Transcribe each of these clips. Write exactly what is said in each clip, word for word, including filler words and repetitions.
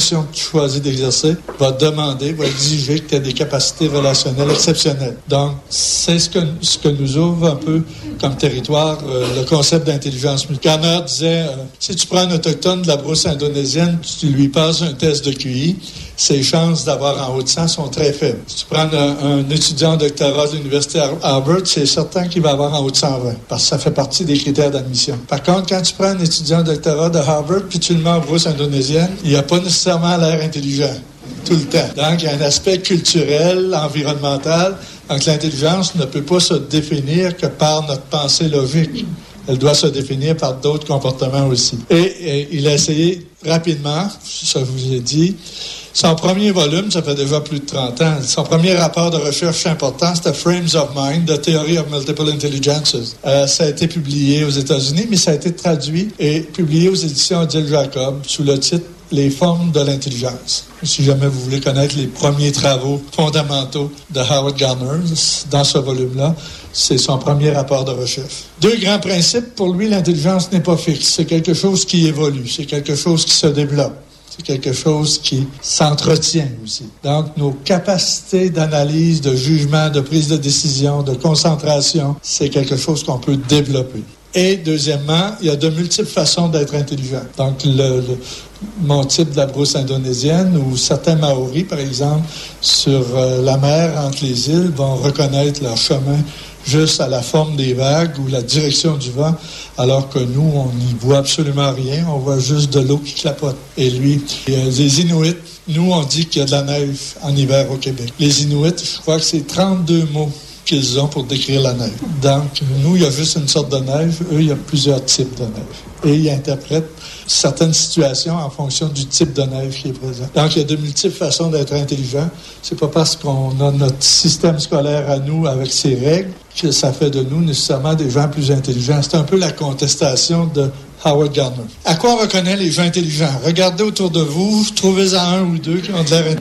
fonction que tu choisis d'exercer va demander, va exiger que tu aies des capacités relationnelles exceptionnelles. Donc, c'est ce que, ce que nous ouvre un peu comme territoire euh, le concept d'intelligence multiple. Garner disait, euh, si tu prends un autochtone de la brousse indonésienne, tu lui passes un test de Q I, ses chances d'avoir en haut de cent sont très faibles. Si tu prends un, un étudiant en doctorat de l'Université Harvard, c'est certain qu'il va avoir en haut de cent vingt, parce que ça fait partie des critères d'admission. Par contre, quand tu prends un étudiant en doctorat de Harvard, puis tu le mets en brousse indonésienne, il n'a pas nécessairement l'air intelligent tout le temps. Donc, il y a un aspect culturel, environnemental. Donc, l'intelligence ne peut pas se définir que par notre pensée logique. Elle doit se définir par d'autres comportements aussi. Et, et il a essayé rapidement, ça je vous ai dit, son premier volume, ça fait déjà plus de trente ans, son premier rapport de recherche important, c'était Frames of Mind, The Theory of Multiple Intelligences. Euh, ça a été publié aux États-Unis, mais ça a été traduit et publié aux éditions Odile Jacob sous le titre Les formes de l'intelligence. Si jamais vous voulez connaître les premiers travaux fondamentaux de Howard Gardner, dans ce volume-là, c'est son premier rapport de recherche. Deux grands principes. Pour lui, l'intelligence n'est pas fixe. C'est quelque chose qui évolue. C'est quelque chose qui se développe. C'est quelque chose qui s'entretient aussi. Donc, nos capacités d'analyse, de jugement, de prise de décision, de concentration, c'est quelque chose qu'on peut développer. Et deuxièmement, il y a de multiples façons d'être intelligent. Donc, le, le, mon type de la brousse indonésienne ou certains Maoris, par exemple, sur euh, la mer entre les îles, vont reconnaître leur chemin juste à la forme des vagues ou la direction du vent, alors que nous, on n'y voit absolument rien. On voit juste de l'eau qui clapote. Et lui, et, euh, les Inuits, nous, on dit qu'il y a de la neige en hiver au Québec. Les Inuits, je crois que c'est trente-deux mots qu'ils ont pour décrire la neige. Donc, nous, il y a juste une sorte de neige. Eux, il y a plusieurs types de neige. Et ils interprètent certaines situations en fonction du type de neige qui est présent. Donc, il y a de multiples façons d'être intelligent. C'est pas parce qu'on a notre système scolaire à nous avec ses règles que ça fait de nous nécessairement des gens plus intelligents. C'est un peu la contestation de Howard Gardner. À quoi on reconnaît les gens intelligents? Regardez autour de vous, trouvez-en un ou deux qui ont de l'air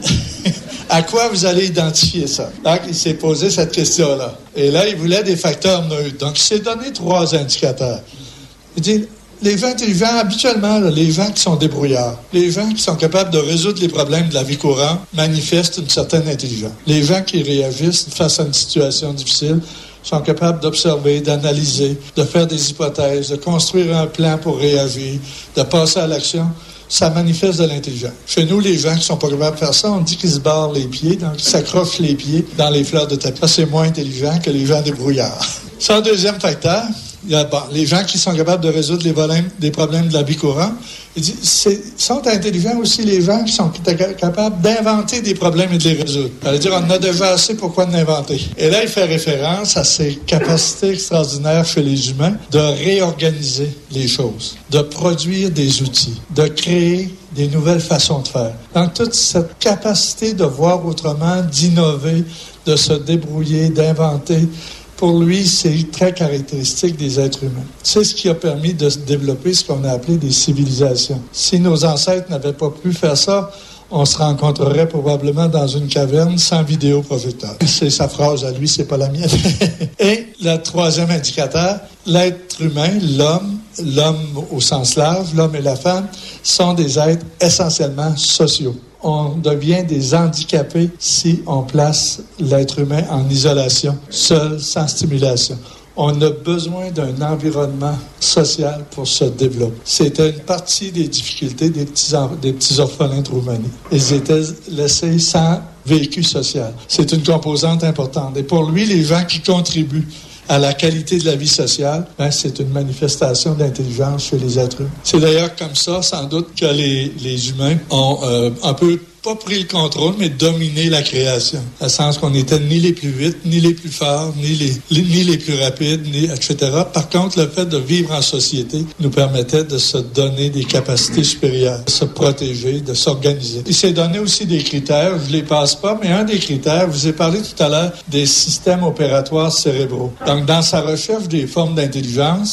À quoi vous allez identifier ça? Donc, il s'est posé cette question-là. Et là, il voulait des facteurs neutres. Donc, il s'est donné trois indicateurs. Il dit, les gens intelligents, habituellement, là, les gens qui sont débrouillards, les gens qui sont capables de résoudre les problèmes de la vie courante manifestent une certaine intelligence. Les gens qui réagissent face à une situation difficile sont capables d'observer, d'analyser, de faire des hypothèses, de construire un plan pour réagir, de passer à l'action. Ça manifeste de l'intelligence. Chez nous, les gens qui sont pas capables de faire ça, on dit qu'ils se barrent les pieds, donc ils s'accrochent les pieds dans les fleurs de tapis. Ça, c'est moins intelligent que les gens débrouillards. Sans deuxième facteur, il y a bon, les gens qui sont capables de résoudre les problèmes, des problèmes de la vie courante. Il dit, c'est, sont intelligents aussi les gens qui sont capables d'inventer des problèmes et de les résoudre. Ça veut dire, on en a déjà assez, pourquoi de l'inventer? Et là, il fait référence à ces capacités extraordinaires chez les humains de réorganiser les choses, de produire des outils, de créer des nouvelles façons de faire. Donc, toute cette capacité de voir autrement, d'innover, de se débrouiller, d'inventer, pour lui, c'est très caractéristique des êtres humains. C'est ce qui a permis de développer ce qu'on a appelé des civilisations. Si nos ancêtres n'avaient pas pu faire ça, on se rencontrerait probablement dans une caverne sans vidéoprojecteur. C'est sa phrase à lui, c'est pas la mienne. Et le troisième indicateur, l'être humain, l'homme, l'homme au sens large, l'homme et la femme, sont des êtres essentiellement sociaux. On devient des handicapés si on place l'être humain en isolation, seul, sans stimulation. On a besoin d'un environnement social pour se développer. C'était une partie des difficultés des petits, en, des petits orphelins de Roumanie. Ils étaient laissés sans vécu social. C'est une composante importante. Et pour lui, les gens qui contribuent à la qualité de la vie sociale, ben, c'est une manifestation d'intelligence chez les êtres humains. C'est d'ailleurs comme ça, sans doute, que les, les humains ont euh, un peu pas pris le contrôle, mais dominé la création. Dans le sens qu'on n'était ni les plus vite, ni les plus forts, ni les, les, ni les plus rapides, ni, et cetera. Par contre, le fait de vivre en société nous permettait de se donner des capacités supérieures, de se protéger, de s'organiser. Il s'est donné aussi des critères, je ne les passe pas, mais un des critères, je vous ai parlé tout à l'heure des systèmes opératoires cérébraux. Donc, dans sa recherche des formes d'intelligence,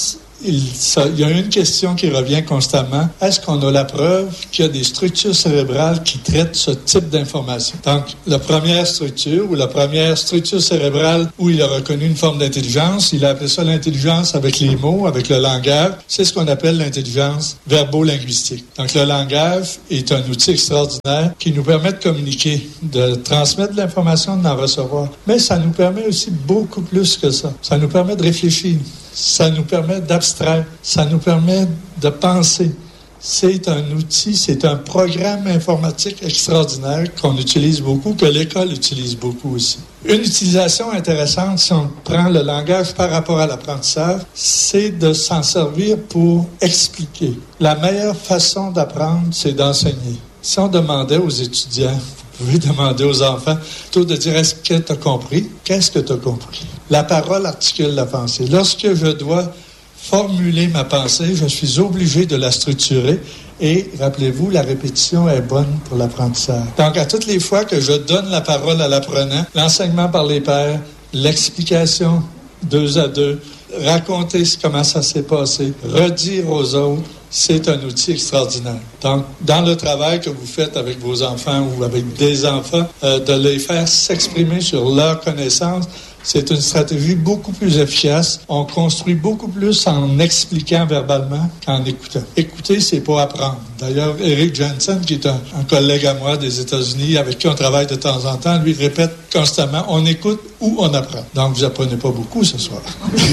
il, ça, il y a une question qui revient constamment. Est-ce qu'on a la preuve qu'il y a des structures cérébrales qui traitent ce type d'information? Donc, la première structure ou la première structure cérébrale où il a reconnu une forme d'intelligence, il a appelé ça l'intelligence avec les mots, avec le langage. C'est ce qu'on appelle l'intelligence verbo-linguistique. Donc, le langage est un outil extraordinaire qui nous permet de communiquer, de transmettre de l'information, d'en recevoir. Mais ça nous permet aussi beaucoup plus que ça. Ça nous permet de réfléchir. Ça nous permet d'abstraire. Ça nous permet de penser. C'est un outil, c'est un programme informatique extraordinaire qu'on utilise beaucoup, que l'école utilise beaucoup aussi. Une utilisation intéressante, si on prend le langage par rapport à l'apprentissage, c'est de s'en servir pour expliquer. La meilleure façon d'apprendre, c'est d'enseigner. Si on demandait aux étudiants, vous pouvez demander aux enfants, plutôt de dire « Est-ce que tu as compris? Qu'est-ce que tu as compris? » La parole articule la pensée. Lorsque je dois formuler ma pensée, je suis obligé de la structurer et, rappelez-vous, la répétition est bonne pour l'apprentissage. Donc, à toutes les fois que je donne la parole à l'apprenant, l'enseignement par les pairs, l'explication deux à deux, raconter comment ça s'est passé, redire aux autres, c'est un outil extraordinaire. Donc, dans le travail que vous faites avec vos enfants ou avec des enfants, euh, de les faire s'exprimer sur leurs connaissances, c'est une stratégie beaucoup plus efficace. On construit beaucoup plus en expliquant verbalement qu'en écoutant. Écouter, c'est pas apprendre. D'ailleurs, Eric Jensen, qui est un, un collègue à moi des États-Unis, avec qui on travaille de temps en temps, lui répète constamment, on écoute ou on apprend. Donc, vous apprenez pas beaucoup ce soir.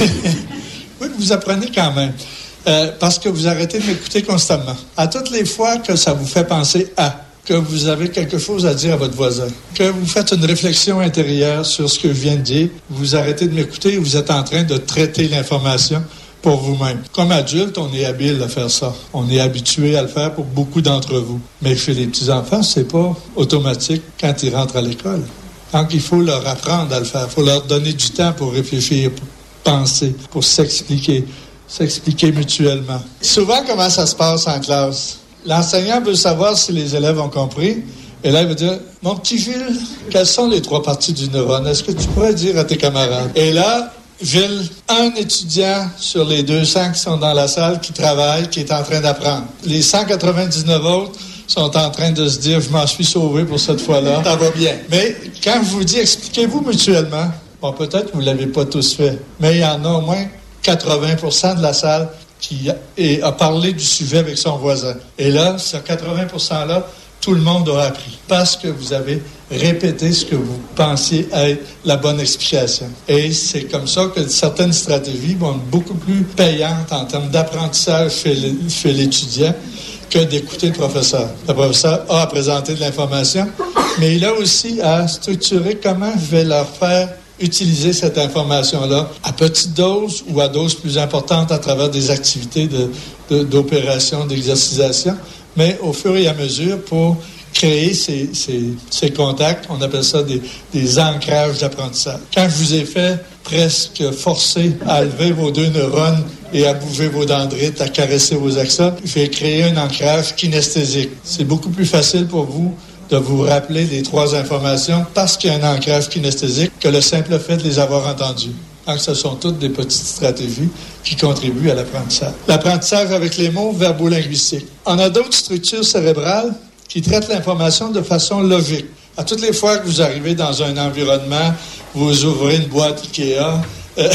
Oui, vous apprenez quand même. Euh, parce que vous arrêtez de m'écouter constamment. À toutes les fois que ça vous fait penser à, que vous avez quelque chose à dire à votre voisin, que vous faites une réflexion intérieure sur ce que je viens de dire, vous arrêtez de m'écouter et vous êtes en train de traiter l'information pour vous-même. Comme adulte, on est habile à faire ça. On est habitué à le faire pour beaucoup d'entre vous. Mais chez les petits-enfants, c'est pas automatique quand ils rentrent à l'école. Donc, il faut leur apprendre à le faire. Il faut leur donner du temps pour réfléchir, pour penser, pour s'expliquer. s'expliquer mutuellement. Souvent, comment ça se passe en classe? L'enseignant veut savoir si les élèves ont compris. Et là, il va dire, « Mon petit Gilles, quelles sont les trois parties du neurone? Est-ce que tu pourrais dire à tes camarades? » Et là, Gilles, un étudiant sur les deux cents qui sont dans la salle, qui travaille, qui est en train d'apprendre. Les cent quatre-vingt-dix-neuf autres sont en train de se dire, « Je m'en suis sauvé pour cette fois-là. Ça va bien. » Mais quand je vous dis, expliquez-vous mutuellement. Bon, peut-être que vous ne l'avez pas tous fait, mais il y en a au moins quatre-vingts pour cent de la salle qui a, et a parlé du sujet avec son voisin. Et là, ce quatre-vingts pour cent-là, tout le monde aura appris parce que vous avez répété ce que vous pensiez être la bonne explication. Et c'est comme ça que certaines stratégies vont être beaucoup plus payantes en termes d'apprentissage chez l'étudiant que d'écouter le professeur. Le professeur a à présenter de l'information, mais il a aussi à structurer comment je vais leur faire utiliser cette information-là à petite dose ou à dose plus importante à travers des activités de, de, d'opération, d'exercisation, mais au fur et à mesure pour créer ces, ces, ces contacts. On appelle ça des, des ancrages d'apprentissage. Quand je vous ai fait presque forcer à lever vos deux neurones et à bouger vos dendrites, à caresser vos axons, j'ai créé un ancrage kinesthésique. C'est beaucoup plus facile pour vous de vous rappeler les trois informations parce qu'il y a un ancrage kinesthésique que le simple fait de les avoir entendues. Donc, ce sont toutes des petites stratégies qui contribuent à l'apprentissage. L'apprentissage avec les mots verbo-linguistiques. On a d'autres structures cérébrales qui traitent l'information de façon logique. À toutes les fois que vous arrivez dans un environnement, vous ouvrez une boîte Ikea, euh,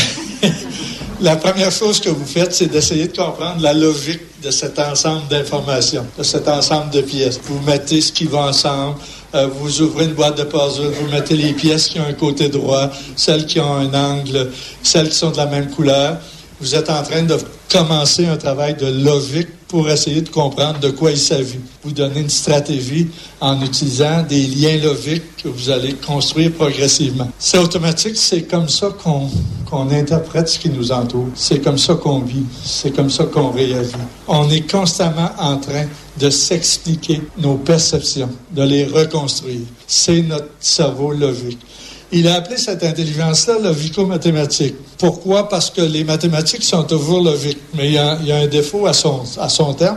la première chose que vous faites, c'est d'essayer de comprendre la logique de cet ensemble d'informations, de cet ensemble de pièces. Vous mettez ce qui va ensemble, euh, vous ouvrez une boîte de puzzle, vous mettez les pièces qui ont un côté droit, celles qui ont un angle, celles qui sont de la même couleur. Vous êtes en train de commencer un travail de logique pour essayer de comprendre de quoi il s'agit. Vous donnez une stratégie en utilisant des liens logiques que vous allez construire progressivement. C'est automatique, c'est comme ça qu'on, qu'on interprète ce qui nous entoure. C'est comme ça qu'on vit, c'est comme ça qu'on réagit. On est constamment en train de s'expliquer nos perceptions, de les reconstruire. C'est notre cerveau logique. Il a appelé cette intelligence-là logico-mathématique. Pourquoi? Parce que les mathématiques sont toujours logiques. Mais il y a, il y a un défaut à son, à son terme,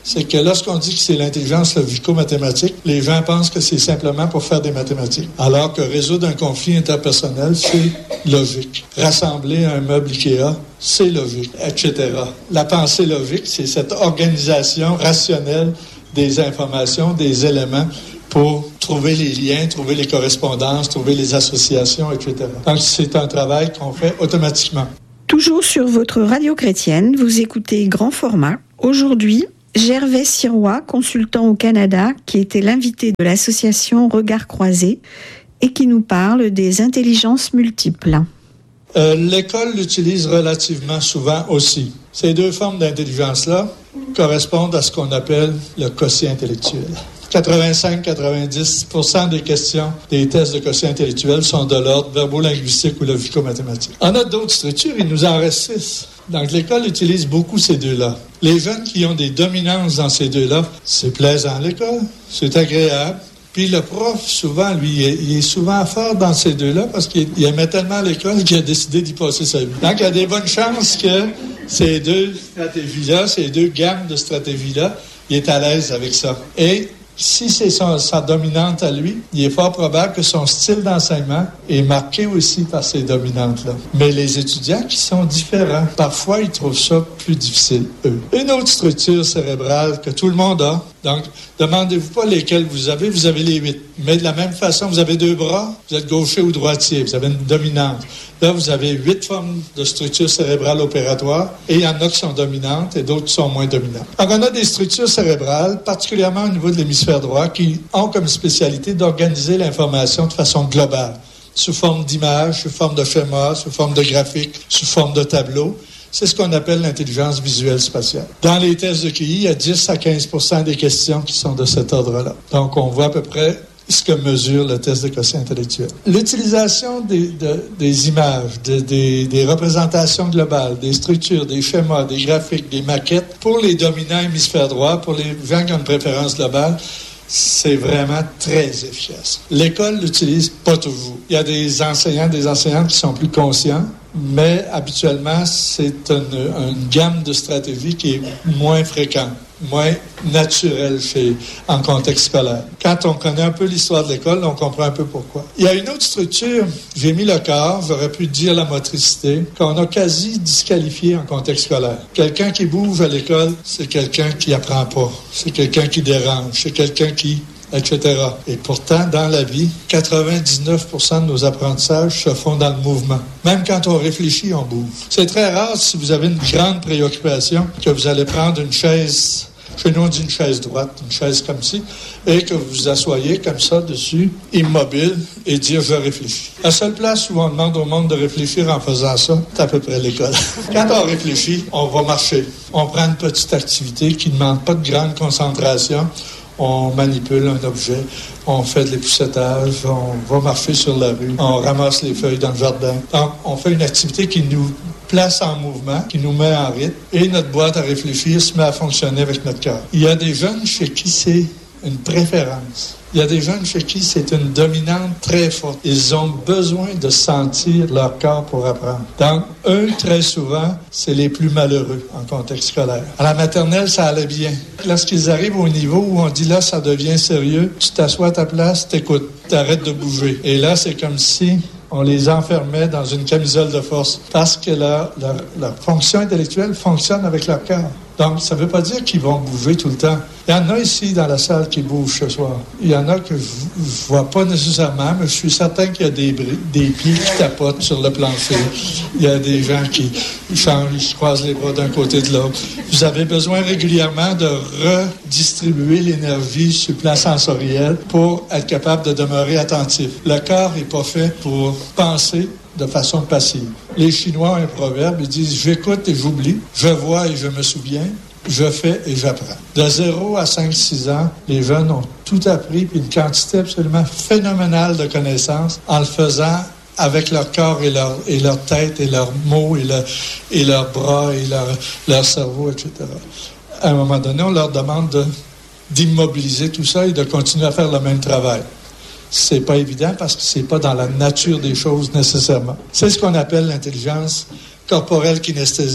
c'est que lorsqu'on dit que c'est l'intelligence logico-mathématique, les gens pensent que c'est simplement pour faire des mathématiques. Alors que résoudre un conflit interpersonnel, c'est logique. Rassembler un meuble Ikea, c'est logique, et cetera. La pensée logique, c'est cette organisation rationnelle des informations, des éléments pour trouver les liens, trouver les correspondances, trouver les associations, et cetera. Donc, c'est un travail qu'on fait automatiquement. Toujours sur votre radio chrétienne, vous écoutez Grand Format. Aujourd'hui, Gervais Sirois, consultant au Canada, qui était l'invité de l'association Regards Croisés et qui nous parle des intelligences multiples. Euh, l'école l'utilise relativement souvent aussi. Ces deux formes d'intelligence-là correspondent à ce qu'on appelle le quotient intellectuel. quatre-vingt-cinq à quatre-vingt-dix pour cent des questions des tests de quotient intellectuel sont de l'ordre verbo-linguistique ou logico-mathématique. On a d'autres structures, il nous en reste six. Donc, l'école utilise beaucoup ces deux-là. Les jeunes qui ont des dominances dans ces deux-là, c'est plaisant l'école, c'est agréable. Puis le prof, souvent, lui, il est, il est souvent fort dans ces deux-là parce qu'il il aimait tellement l'école qu'il a décidé d'y passer sa vie. Donc, il y a des bonnes chances que ces deux stratégies-là, ces deux gammes de stratégies-là, il est à l'aise avec ça. Et si c'est son, sa dominante à lui, il est fort probable que son style d'enseignement est marqué aussi par ces dominantes-là. Mais les étudiants qui sont différents, parfois, ils trouvent ça plus difficile, eux. Une autre structure cérébrale que tout le monde a, donc, demandez-vous pas lesquelles vous avez, vous avez les huit. Mais de la même façon, vous avez deux bras, vous êtes gaucher ou droitier, vous avez une dominante. Là, vous avez huit formes de structures cérébrales opératoires et il y en a qui sont dominantes et d'autres qui sont moins dominantes. Donc, on a des structures cérébrales, particulièrement au niveau de l'hémisphère droit, qui ont comme spécialité d'organiser l'information de façon globale, sous forme d'images, sous forme de schémas, sous forme de graphiques, sous forme de tableaux. C'est ce qu'on appelle l'intelligence visuelle spatiale. Dans les tests de Q I, il y a dix à quinze pour cent des questions qui sont de cet ordre-là. Donc, on voit à peu près ce que mesure le test de quotient intellectuel. L'utilisation des, de, des images, de, des, des représentations globales, des structures, des schémas, des graphiques, des maquettes, pour les dominants hémisphères droit, pour les gens qui ont une préférence globale, c'est vraiment très efficace. L'école l'utilise pas toujours. Il y a des enseignants, des enseignantes qui sont plus conscients, mais habituellement, c'est une, une gamme de stratégies qui est moins fréquente, moins naturelle chez, en contexte scolaire. Quand on connaît un peu l'histoire de l'école, on comprend un peu pourquoi. Il y a une autre structure, j'ai mis le corps, j'aurais pu dire la motricité, qu'on a quasi disqualifié en contexte scolaire. Quelqu'un qui bouge à l'école, c'est quelqu'un qui apprend pas, c'est quelqu'un qui dérange, c'est quelqu'un qui... et cetera. Et pourtant, dans la vie, quatre-vingt-dix-neuf pour cent de nos apprentissages se font dans le mouvement. Même quand on réfléchit, on bouge. C'est très rare, si vous avez une grande préoccupation, que vous allez prendre une chaise, chez nous on dit une chaise droite, une chaise comme ci, et que vous vous asseyez comme ça dessus, immobile, et dire « je réfléchis ». La seule place où on demande au monde de réfléchir en faisant ça, c'est à peu près l'école. Quand on réfléchit, on va marcher. On prend une petite activité qui ne demande pas de grande concentration. On manipule un objet, on fait de l'époussetage, on va marcher sur la rue, on ramasse les feuilles dans le jardin. Donc, on fait une activité qui nous place en mouvement, qui nous met en rythme, et notre boîte à réfléchir se met à fonctionner avec notre cœur. Il y a des jeunes chez qui c'est une préférence. Il y a des jeunes chez qui c'est une dominante très forte. Ils ont besoin de sentir leur corps pour apprendre. Donc, eux, très souvent, c'est les plus malheureux en contexte scolaire. À la maternelle, ça allait bien. Lorsqu'ils arrivent au niveau où on dit là, ça devient sérieux, tu t'assois à ta place, t'écoutes, t'arrêtes de bouger. Et là, c'est comme si on les enfermait dans une camisole de force parce que leur, leur, leur fonction intellectuelle fonctionne avec leur cœur. Donc, ça ne veut pas dire qu'ils vont bouger tout le temps. Il y en a ici dans la salle qui bougent ce soir. Il y en a que je ne vois pas nécessairement, mais je suis certain qu'il y a des, des pieds qui tapotent sur le plancher. Il y a des gens qui changent, ils se croisent les bras d'un côté de l'autre. Vous avez besoin régulièrement de redistribuer l'énergie sur le plan sensoriel pour être capable de demeurer attentif. Le corps n'est pas fait pour penser de façon passive. Les Chinois ont un proverbe, ils disent « j'écoute et j'oublie, je vois et je me souviens, je fais et j'apprends ». De zéro à cinq six ans, les jeunes ont tout appris, puis une quantité absolument phénoménale de connaissances en le faisant avec leur corps et leur, et leur tête et leurs mots et, le, et leurs bras et leur, leur cerveau, et cetera. À un moment donné, on leur demande de, d'immobiliser tout ça et de continuer à faire le même travail. C'est pas évident parce que c'est pas dans la nature des choses nécessairement. C'est ce qu'on appelle l'intelligence corporelle kinesthésique.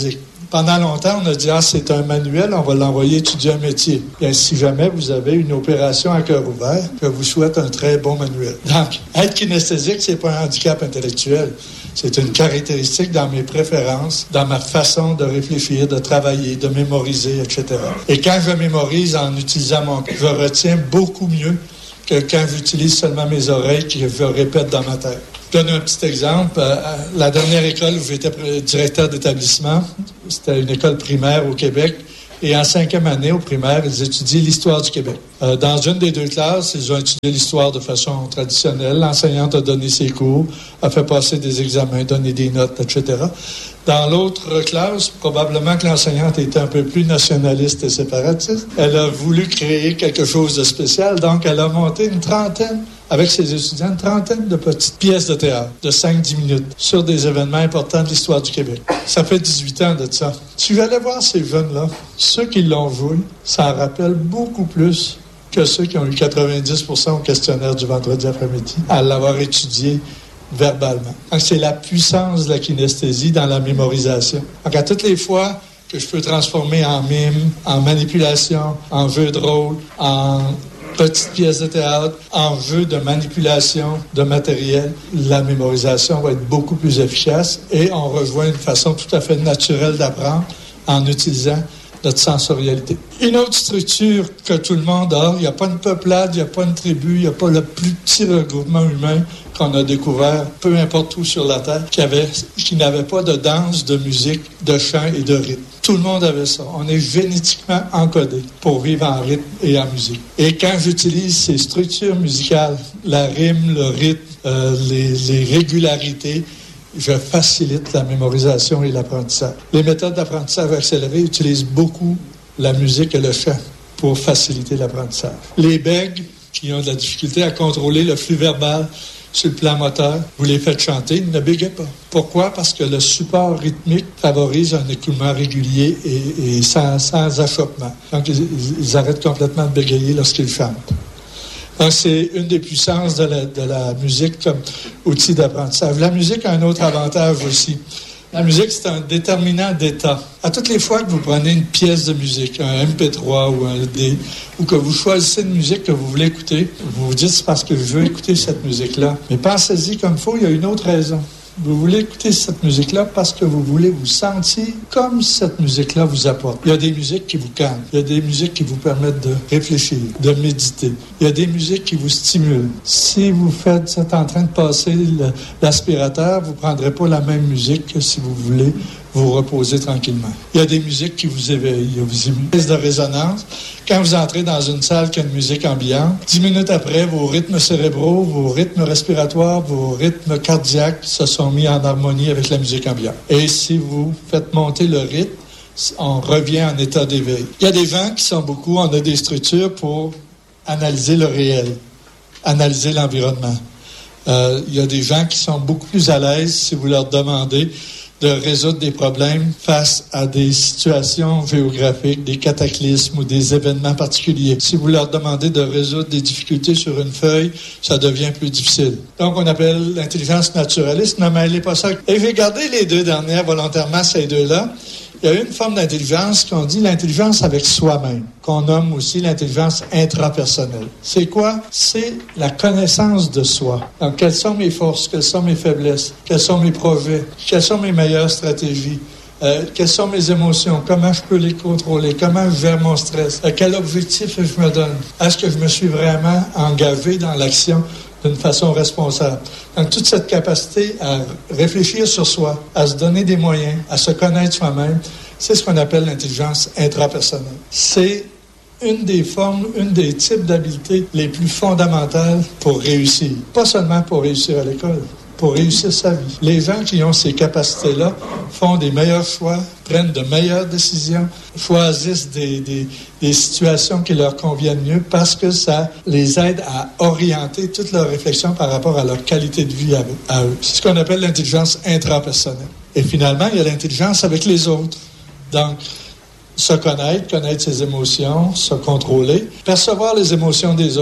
Pendant longtemps, on a dit « Ah, c'est un manuel, on va l'envoyer étudier un métier. » Bien, si jamais vous avez une opération à cœur ouvert, je vous souhaite un très bon manuel. Donc, être kinesthésique, c'est pas un handicap intellectuel. C'est une caractéristique dans mes préférences, dans ma façon de réfléchir, de travailler, de mémoriser, et cetera. Et quand je mémorise en utilisant mon cœur, je retiens beaucoup mieux que quand j'utilise seulement mes oreilles que je répète dans ma tête. Je donne un petit exemple. La dernière école où j'étais directeur d'établissement, c'était une école primaire au Québec. Et en cinquième année, au primaire, ils étudient l'histoire du Québec. Euh, dans une des deux classes, ils ont étudié l'histoire de façon traditionnelle. L'enseignante a donné ses cours, a fait passer des examens, donné des notes, et cetera. Dans l'autre classe, probablement que l'enseignante était un peu plus nationaliste et séparatiste. Elle a voulu créer quelque chose de spécial, donc elle a monté une trentaine, avec ses étudiants, une trentaine de petites pièces de théâtre de cinq à dix minutes sur des événements importants de l'histoire du Québec. Ça fait dix-huit ans de ça. Si j'allais voir ces jeunes-là, ceux qui l'ont joué, ça en rappelle beaucoup plus que ceux qui ont eu quatre-vingt-dix pour cent au questionnaire du vendredi après-midi à l'avoir étudié verbalement. Donc, c'est la puissance de la kinesthésie dans la mémorisation. Donc, à toutes les fois que je peux transformer en mime, en manipulation, en jeu de rôle, en petite pièce de théâtre, en jeu de manipulation de matériel, la mémorisation va être beaucoup plus efficace et on rejoint une façon tout à fait naturelle d'apprendre en utilisant notre sensorialité. Une autre structure que tout le monde a, il n'y a pas une peuplade, il n'y a pas une tribu, il n'y a pas le plus petit regroupement humain qu'on a découvert, peu importe où sur la Terre, qui, avait, qui n'avait pas de danse, de musique, de chant et de rythme. Tout le monde avait ça. On est génétiquement encodé pour vivre en rythme et en musique. Et quand j'utilise ces structures musicales, la rime, le rythme, euh, les, les régularités, je facilite la mémorisation et l'apprentissage. Les méthodes d'apprentissage accéléré utilisent beaucoup la musique et le chant pour faciliter l'apprentissage. Les bègues, qui ont de la difficulté à contrôler le flux verbal sur le plan moteur, vous les faites chanter, ils ne bégayent pas. Pourquoi? Parce que le support rythmique favorise un écoulement régulier et, et sans, sans achoppement. Donc, ils, ils arrêtent complètement de bégayer lorsqu'ils chantent. Donc, c'est une des puissances de la, de la musique comme outil d'apprentissage. La musique a un autre avantage aussi. La musique, c'est un déterminant d'état. À toutes les fois que vous prenez une pièce de musique, un M P trois ou un D, ou que vous choisissez une musique que vous voulez écouter, vous vous dites, c'est parce que je veux écouter cette musique-là. Mais pensez-y comme il faut, il y a une autre raison. Vous voulez écouter cette musique-là parce que vous voulez vous sentir comme cette musique-là vous apporte. Il y a des musiques qui vous calment. Il y a des musiques qui vous permettent de réfléchir, de méditer. Il y a des musiques qui vous stimulent. Si vous faites, êtes en train de passer le, l'aspirateur, vous ne prendrez pas la même musique que si vous voulez vous reposer tranquillement. Il y a des musiques qui vous éveillent, il y a des musiques de résonance. Quand vous entrez dans une salle qui a une musique ambiante, dix minutes après, vos rythmes cérébraux, vos rythmes respiratoires, vos rythmes cardiaques se sont mis en harmonie avec la musique ambiante. Et si vous faites monter le rythme, on revient en état d'éveil. Il y a des gens qui sont beaucoup, on a des structures pour analyser le réel, analyser l'environnement. Euh, il y a des gens qui sont beaucoup plus à l'aise si vous leur demandez de résoudre des problèmes face à des situations géographiques, des cataclysmes ou des événements particuliers. Si vous leur demandez de résoudre des difficultés sur une feuille, ça devient plus difficile. Donc, on appelle l'intelligence naturaliste, ne mêlez pas ça. Et j'ai gardé les deux dernières volontairement, ces deux-là. Il y a une forme d'intelligence qu'on dit l'intelligence avec soi-même, qu'on nomme aussi l'intelligence intrapersonnelle. C'est quoi? C'est la connaissance de soi. Donc, quelles sont mes forces? Quelles sont mes faiblesses? Quels sont mes projets? Quelles sont mes meilleures stratégies? Euh, quelles sont mes émotions? Comment je peux les contrôler? Comment je gère mon stress? Euh, quel objectif je me donne? Est-ce que je me suis vraiment engagé dans l'action d'une façon responsable? Donc, toute cette capacité à réfléchir sur soi, à se donner des moyens, à se connaître soi-même, c'est ce qu'on appelle l'intelligence intrapersonnelle. C'est une des formes, une des types d'habiletés les plus fondamentales pour réussir. Pas seulement pour réussir à l'école, pour réussir sa vie. Les gens qui ont ces capacités-là font des meilleurs choix, prennent de meilleures décisions, choisissent des, des, des situations qui leur conviennent mieux parce que ça les aide à orienter toute leur réflexion par rapport à leur qualité de vie à, à eux. C'est ce qu'on appelle l'intelligence intrapersonnelle. Et finalement, il y a l'intelligence avec les autres. Donc, se connaître, connaître ses émotions, se contrôler, percevoir les émotions des autres.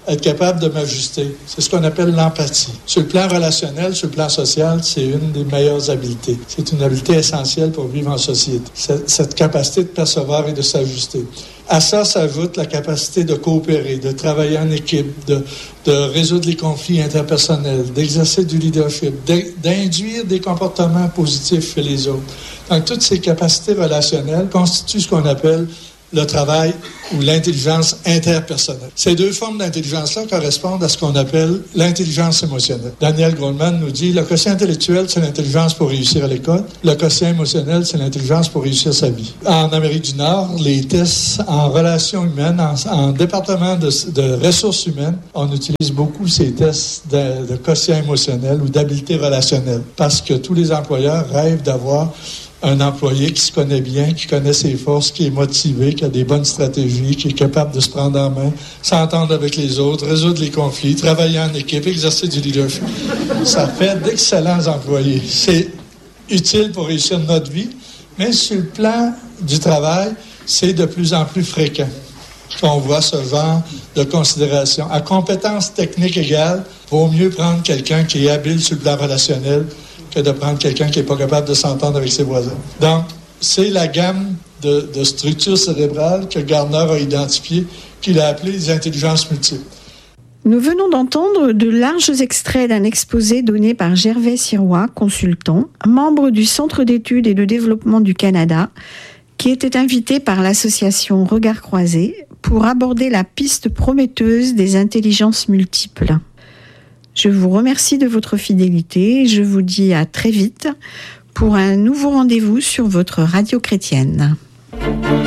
être capable de m'ajuster. C'est ce qu'on appelle l'empathie. Sur le plan relationnel, sur le plan social, c'est une des meilleures habiletés. C'est une habileté essentielle pour vivre en société. Cette, cette capacité de percevoir et de s'ajuster. À ça s'ajoute la capacité de coopérer, de travailler en équipe, de, de résoudre les conflits interpersonnels, d'exercer du leadership, d'induire des comportements positifs chez les autres. Donc, toutes ces capacités relationnelles constituent ce qu'on appelle le travail ou l'intelligence interpersonnelle. Ces deux formes d'intelligence-là correspondent à ce qu'on appelle l'intelligence émotionnelle. Daniel Goleman nous dit, le quotient intellectuel, c'est l'intelligence pour réussir à l'école. Le quotient émotionnel, c'est l'intelligence pour réussir sa vie. En Amérique du Nord, les tests en relations humaines, en, en département de, de ressources humaines, on utilise beaucoup ces tests de, de quotient émotionnel ou d'habileté relationnelle parce que tous les employeurs rêvent d'avoir un employé qui se connaît bien, qui connaît ses forces, qui est motivé, qui a des bonnes stratégies, qui est capable de se prendre en main, s'entendre avec les autres, résoudre les conflits, travailler en équipe, exercer du leadership. Ça fait d'excellents employés. C'est utile pour réussir notre vie, mais sur le plan du travail, c'est de plus en plus fréquent qu'on voit ce genre de considération. À compétences techniques égales, il vaut mieux prendre quelqu'un qui est habile sur le plan relationnel que de prendre quelqu'un qui n'est pas capable de s'entendre avec ses voisins. Donc, c'est la gamme de, de structures cérébrales que Gardner a identifiées, qu'il a appelées les intelligences multiples. Nous venons d'entendre de larges extraits d'un exposé donné par Gervais Sirois, consultant, membre du Centre d'études et de développement du Canada, qui était invité par l'association Regards Croisés pour aborder la piste prometteuse des intelligences multiples. Je vous remercie de votre fidélité et je vous dis à très vite pour un nouveau rendez-vous sur votre radio chrétienne.